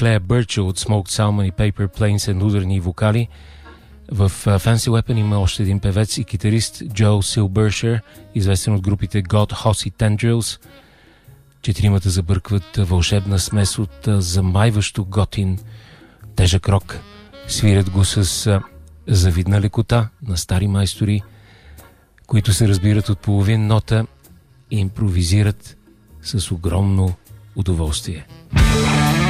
Claire Burchill от Smoked Salmon и Paper Planes and ударни вокали. В Fancy Weapon има още един певец и китарист Джо Силбършер, известен от групите God, Hoss и Tendrils. Четиримата забъркват вълшебна смес от замайващо готин тежък рок. Свирят го с завидна лекота на стари майстори, които се разбират от половин нота и импровизират с огромно удоволствие.